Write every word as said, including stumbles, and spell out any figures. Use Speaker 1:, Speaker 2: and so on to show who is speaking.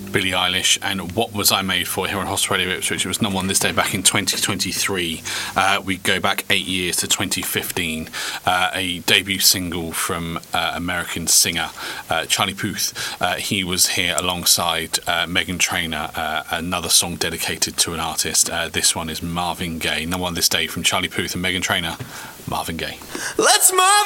Speaker 1: Billie Eilish and What Was I Made For here on Hospital Radio Ipswich. It was number one this day back in twenty twenty-three. Uh, we go back eight years to twenty fifteen. Uh, a debut single from uh, American singer uh, Charlie Puth. Uh, he was here alongside uh, Meghan Trainor, uh, another song dedicated to an artist. Uh, this one is Marvin Gaye. Number one this day from Charlie Puth and Meghan Trainor, Marvin Gaye.
Speaker 2: Let's Marvin